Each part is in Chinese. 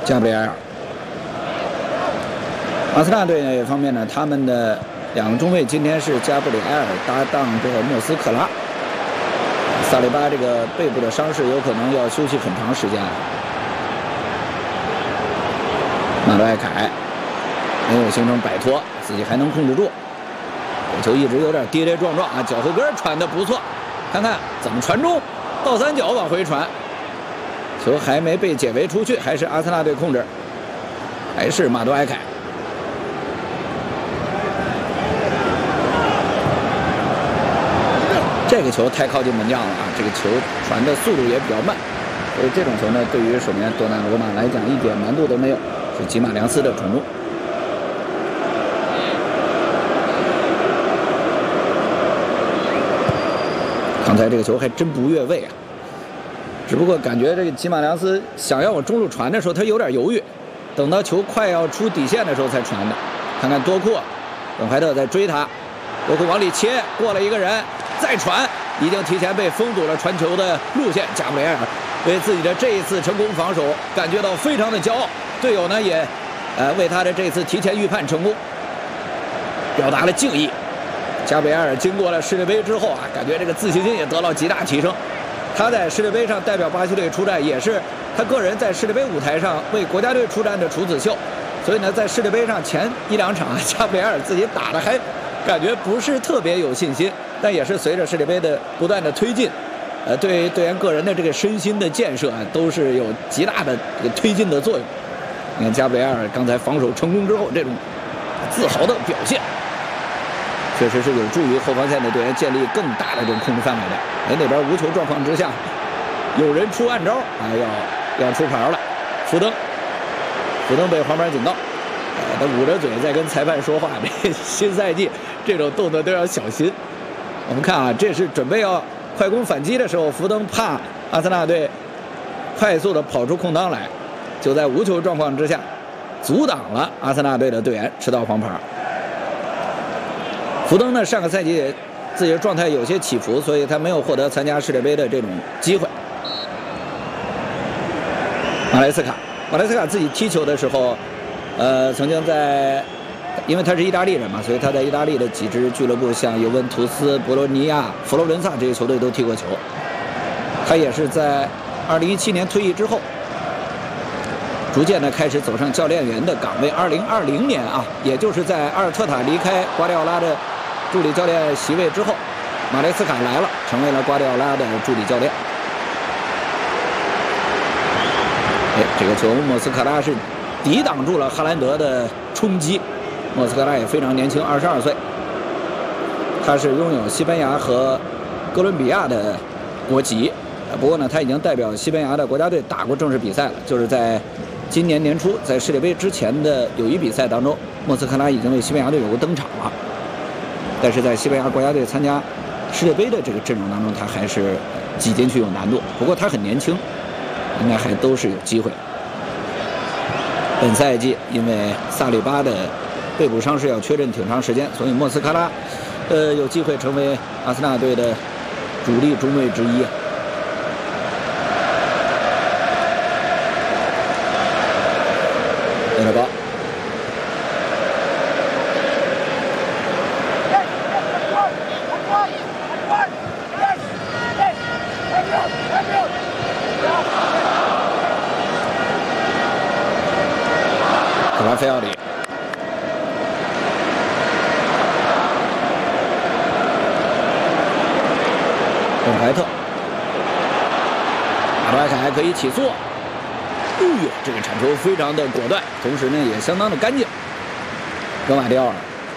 加布里埃尔。阿森纳队方面呢，他们的2个中卫今天是加布里埃尔搭档这个莫斯克拉。萨利巴这个背部的伤势有可能要休息很长时间。马洛埃凯没有形成摆脱，自己还能控制住。这球一直有点跌跌撞撞啊，脚后跟传的不错，看看怎么传中，倒三角往回传，球还没被解围出去，还是阿森纳队控制，还是马多埃凯。这个球太靠近门将了啊！这个球传的速度也比较慢，所以这种球呢，对于守门员多纳鲁马来讲一点难度都没有，是吉马良斯的传中。刚才这个球还真不越位啊，只不过感觉这个吉马良斯想要往中路传的时候，他有点犹豫，等到球快要出底线的时候才传的。看看多库，本怀特在追他，多库往里切，过了一个人。再传，已经提前被封堵了传球的路线。加布里埃尔为自己的这一次成功防守感觉到非常的骄傲，队友呢也为他的这次提前预判成功表达了敬意。加布里埃尔经过了世界杯之后啊，感觉这个自信心也得到极大提升。他在世界杯上代表巴西队出战，也是他个人在世界杯舞台上为国家队出战的处子秀。所以呢，在世界杯上前1、2场，加布里埃尔自己打的还感觉不是特别有信心。但也是随着世界杯的不断的推进，对队员个人的这个身心的建设啊，都是有极大的这个推进的作用。你看加布里埃尔刚才防守成功之后，这种自豪的表现，确实是有助于后防线的队员建立更大的这种控制范围的。哎，那边无球状况之下，有人出暗招，要出牌了。福登被黄牌警告，他捂着嘴在跟裁判说话。这新赛季这种动作都要小心。我们看啊，这是准备要快攻反击的时候，福登怕阿森纳队快速的跑出空当来，就在无球状况之下阻挡了阿森纳队的队员，吃到黄牌。福登呢，上个赛季自己的状态有些起伏，所以他没有获得参加世界杯的这种机会。马莱斯卡自己踢球的时候，曾经因为他是意大利人嘛，所以他在意大利的几支俱乐部，像尤文图斯、博洛尼亚、佛罗伦萨这些球队都踢过球。他也是在2017年退役之后，逐渐的开始走上教练员的岗位。2020年啊，也就是在阿尔特塔离开瓜迪奥拉的助理教练席位之后，马雷斯卡来了，成为了瓜迪奥拉的助理教练。这个球莫斯科拉是抵挡住了哈兰德的冲击。莫斯科拉也非常年轻，22岁，他是拥有西班牙和哥伦比亚的国籍。不过呢，他已经代表西班牙的国家队打过正式比赛了，就是在今年年初在世界杯之前的友谊比赛当中，莫斯科拉已经为西班牙队有过登场了。但是在西班牙国家队参加世界杯的这个阵容当中，他还是挤进去有难度。不过他很年轻，应该还都是有机会。本赛季因为萨利巴的背部伤势要确认挺长时间，所以莫斯科拉有机会成为阿森纳队的主力中卫之一。有点高。卡拉菲奥里。本怀特，马多埃凯还可以起速。哎呦，这个铲球非常的果断，同时呢也相当的干净。格马迪奥尔，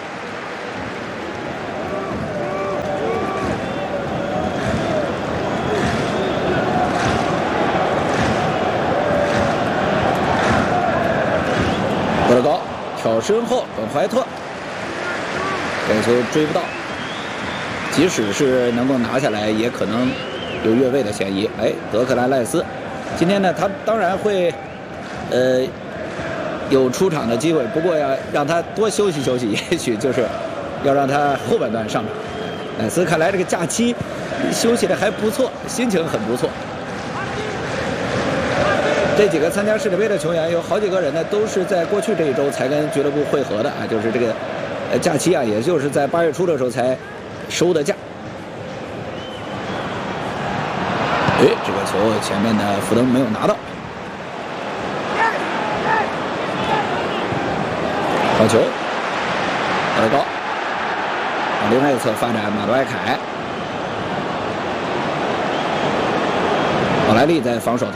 过得高，挑身后，本怀特，这个球追不到。即使是能够拿下来，也可能有越位的嫌疑。哎，德克兰赖斯，今天呢，他当然会，有出场的机会，不过要让他多休息休息，也许就是要让他后半段上场。赖斯看来这个假期休息的还不错，心情很不错。 这几个参加世界杯的球员，有好几个人呢，都是在过去这一周才跟俱乐部会合的啊，就是这个假期啊，也就是在8月初的时候才收的假。哎，这个球前面的福登没有拿到，好球，打得高，往另外一侧发展，马多埃凯，奥莱利在防守他。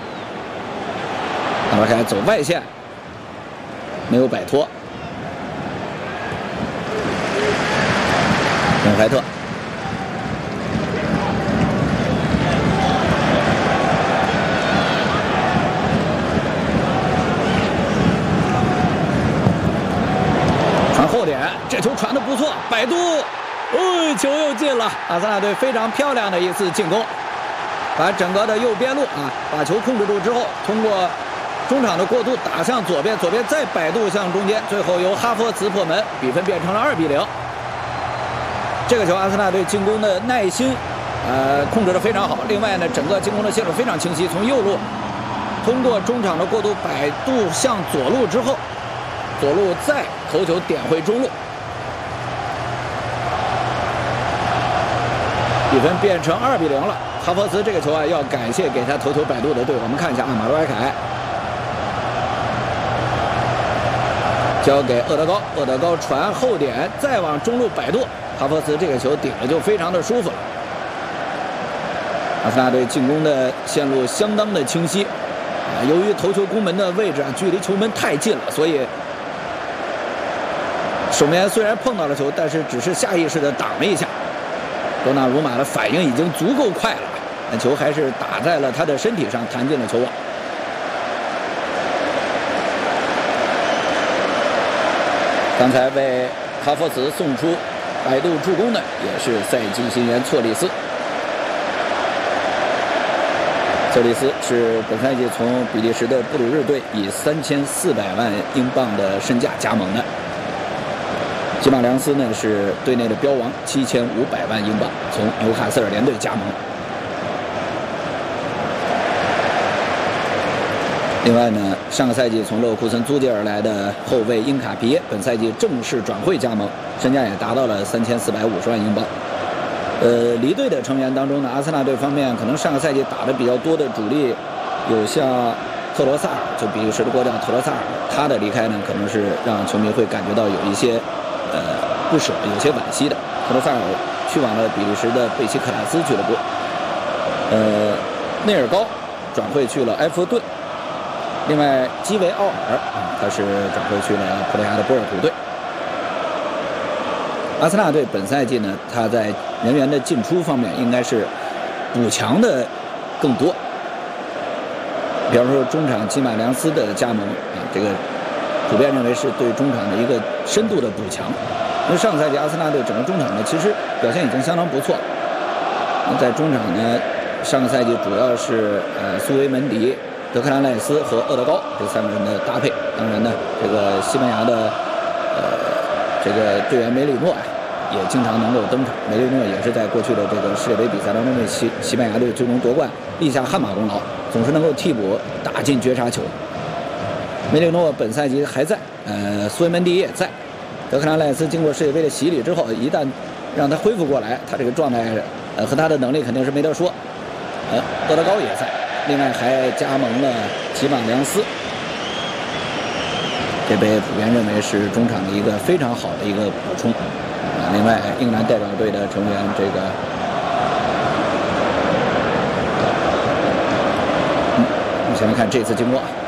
马多埃凯走外线，没有摆脱。本怀特，传后点，这球传得不错，摆渡，球又进了。阿森纳队非常漂亮的一次进攻，把整个的右边路啊，把球控制住之后，通过中场的过渡打向左边，左边再摆渡向中间，最后由哈弗茨破门，比分变成了2比0。这个球阿森纳队进攻的耐心，控制得非常好。另外呢，整个进攻的线路非常清晰，从右路通过中场的过渡摆渡向左路之后，左路再头球点回中路，比分变成2比0了。哈弗茨这个球啊，要感谢给他头球摆渡的队友。我们看一下啊，马多埃凯。交给厄德高，厄德高传后点，再往中路摆渡，哈弗茨这个球顶的就非常的舒服了。阿森纳队进攻的线路相当的清晰，由于头球攻门的位置啊距离球门太近了，所以守门员虽然碰到了球，但是只是下意识的挡了一下。多纳鲁马的反应已经足够快了，但球还是打在了他的身体上，弹进了球网。刚才为哈弗茨送出摆渡助攻的也是赛季新援错利斯。错利斯是本赛季从比利时的布鲁日队以3400万英镑的身价加盟的。吉马良斯呢是队内的标王，7500万英镑从纽卡斯尔联队加盟。另外呢，上个赛季从勒沃库森租借而来的后卫因卡皮耶，本赛季正式转会加盟，身价也达到了3450万英镑。离队的成员当中呢，阿森纳队方面可能上个赛季打的比较多的主力，有像特罗萨尔，就比利时的国脚特罗萨尔，他的离开呢，可能是让球迷会感觉到有一些不舍，有些惋惜的。特罗萨尔去往了比利时的贝西克塔斯俱乐部。内尔高转会去了埃弗顿。另外，基维奥尔他是转会去了葡萄牙的波尔图队。阿森纳队本赛季呢，他在人员的进出方面应该是补强的更多。比方说中场基马良斯的加盟这个普遍认为是对中场的一个深度的补强。因为上个赛季阿森纳队整个中场呢，其实表现已经相当不错。在中场呢，上个赛季主要是苏维门迪、德克兰赖斯和厄德高这3个人的搭配。当然呢，这个西班牙的这个队员梅里诺也经常能够登场。梅里诺也是在过去的这个世界杯比赛当中为西班牙队最终夺冠立下汗马功劳，总是能够替补打进绝杀球。梅里诺本赛季还在，苏维门迪也在。德克兰赖斯经过世界杯的洗礼之后，一旦让他恢复过来，他这个状态和他的能力肯定是没得说。厄德高也在。另外还加盟了吉马良斯，这被普遍认为是中场的一个非常好的一个补充。另外，英格兰代表队的成员这个，我们先来看这次经过。